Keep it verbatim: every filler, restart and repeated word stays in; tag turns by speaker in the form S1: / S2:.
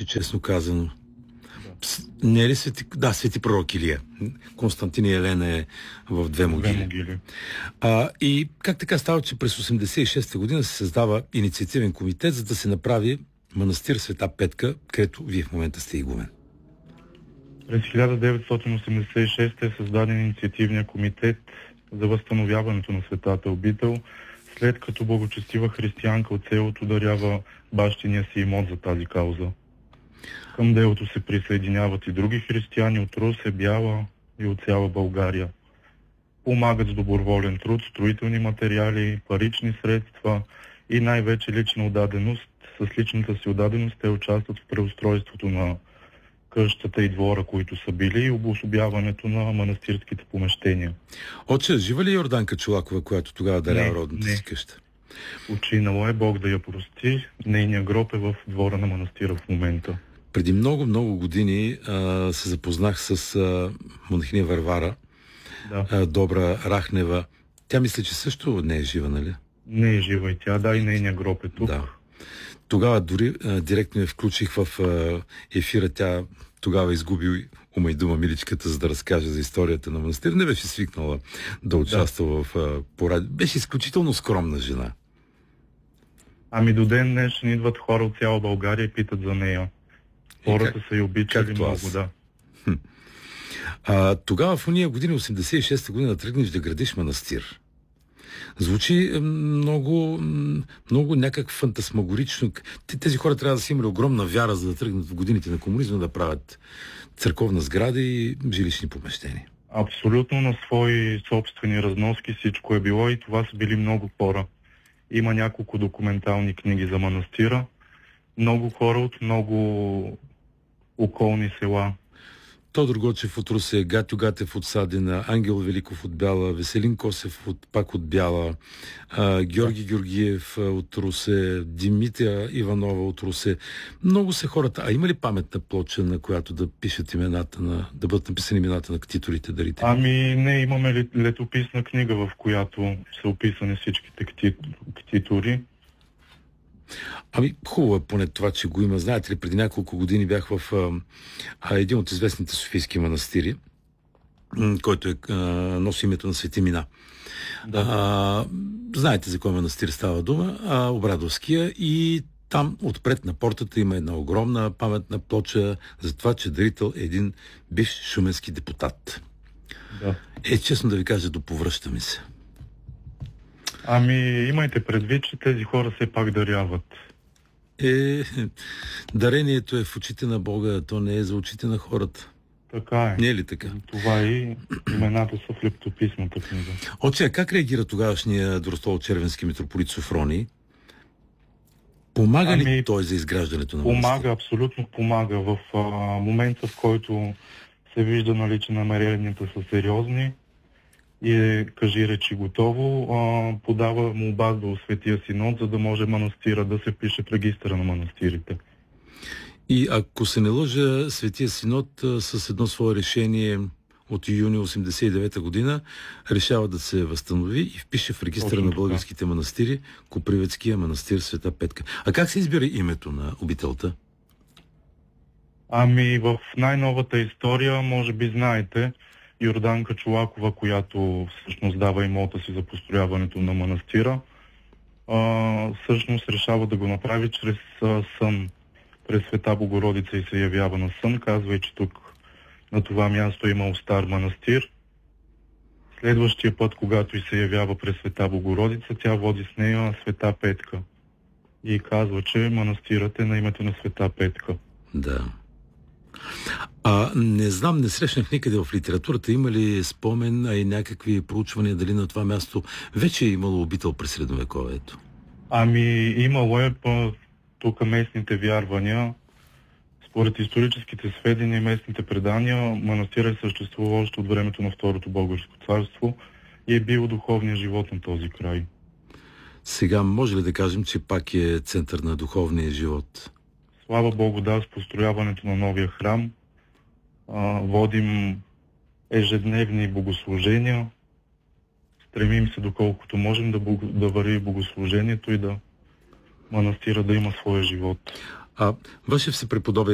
S1: честно казано.
S2: Да.
S1: Не е ли свети... Да, свети пророк Илия. Константин и Елена е в две могили.
S2: Две могили.
S1: А, и как така става, че през осемдесет и шеста година се създава инициативен комитет, за да се направи манастир Света Петка, където вие в момента сте игумен?
S2: През хиляда деветстотин осемдесет и шеста е създаден инициативния комитет за възстановяването на светата обител, след като благочестива християнка от селото дарява бащиния си имот за тази кауза. Към делото се присъединяват и други християни от Русе, Бяла и от цяла България. Помагат с доброволен труд, строителни материали, парични средства и най-вече лична отдаденост. С личната си отдаденост те участват в преустройството на къщата и двора, които са били, и обособяването на манастирските помещения.
S1: Отче, жива ли е Йорданка Чолакова, която тогава дарява родната
S2: не.
S1: си къща?
S2: Починала е, Бог да я прости. Нейният гроб е в двора на манастира в момента.
S1: Преди много-много години а, се запознах с а, монахиня Варвара,
S2: Да.
S1: а, Добра Рахнева. Тя мисля, че също не е жива, нали?
S2: Не е жива и тя, да, и нейният гроб е тук.
S1: Да. Тогава дори а, директно я включих в а, ефира. Тя тогава изгуби ума и дума миличката, за да разкаже за историята на манастир. Не беше свикнала да участва да. в а, поради. Беше изключително скромна жена.
S2: Ами до ден днешен идват хора от цяла България и питат за нея. Хората как, са и обичали много, аз. да.
S1: Хм. А, тогава в уния години, осемдесет и шеста година, тръгнеш да градиш манастир. Звучи много, много някак фантасмагорично. Тези хора трябва да са имали огромна вяра, за да тръгнат в годините на комунизма да правят църковна сграда и жилищни помещения.
S2: Абсолютно на свои собствени разноски всичко е било и това са били много хора. Има няколко документални книги за манастира. Много хора от много околни села.
S1: Тодор Гочев от Русе, Гатю Гатев от Садина, Ангел Великов от Бяла, Веселин Косев от, пак от Бяла, а, Георги Георгиев от Русе, Димитър Иванова от Русе. Много са хората. А има ли паметна плоча, на която да пишат имената на, да бъдат написани имената на ктиторите, дарите?
S2: Ами не, имаме летописна книга, в която са описани всичките ктитори.
S1: Ами, хубаво е поне това, че го има. Знаете ли, преди няколко години бях в а, а, един от известните софийски манастири, м- който е, а, носи името на Свети Мина. Да. А, знаете за кой манастир става дума? А, Обрадовския. И там отпред на портата има една огромна паметна плоча за това, че дарител е един бивш шуменски депутат.
S2: Да.
S1: Е, честно да ви кажа, доповръща ми се.
S2: Ами, имайте предвид, че тези хора все пак даряват.
S1: Е, дарението е в очите на Бога, то не е за очите на хората.
S2: Така е.
S1: Не е ли така?
S2: Това и имената са в лептописната книга.
S1: Отче, как реагира тогавашния Дростол-Червенски митрополит Софроний? Помага ами, ли той за изграждането на манастир?
S2: Помага, абсолютно помага. В а, момента, в който се вижда, нали, че намеренията са сериозни и е, кажи речи готово, а, подава молба до Светия Синод, за да може манастира да се пише в регистъра на манастирите.
S1: И ако се не лъжа, Светия Синод а, с едно свое решение от юни осемдесет и девета година решава да се възстанови и впише в регистъра Точно на българските така. манастири Коприветския манастир Света Петка. А как се избира името на обителта?
S2: Ами в най-новата история, може би знаете, Йорданка Чолакова, която всъщност дава имота си за построяването на манастира, а, всъщност решава да го направи чрез а, сън. През Света Богородица и се явява на сън, казва и, че тук на това място е имал стар манастир. Следващия път, когато и се явява през Света Богородица, тя води с нея Света Петка. И казва, че манастирът е на името на Света Петка.
S1: Да. А, не знам, не срещнах никъде в литературата. Има ли спомен, а и някакви проучвания дали на това място вече е имало обител през средновековието?
S2: Ами, имало е по тук местните вярвания. Според историческите сведения и местните предания, манастирът е съществувал още от времето на Второто българско царство и е бил духовният живот на този край.
S1: Сега може ли да кажем, че пак е център на духовния живот?
S2: Слава Богу, да, с построяването на новия храм а, водим ежедневни богослужения. Стремим се доколкото можем да, бог... да върви богослужението и да манастира да има своя живот.
S1: А Вашев се преподобие